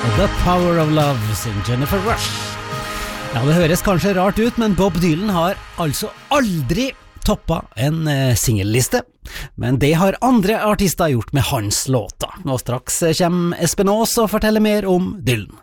The Power of Love sin Jennifer Rush. Ja, det høres kanskje rart ut, men Bob Dylan har altså aldri toppet en singelliste. Men det har andre artister gjort med hans låter. Nå straks kommer Espen Aas og forteller mer om Dylan.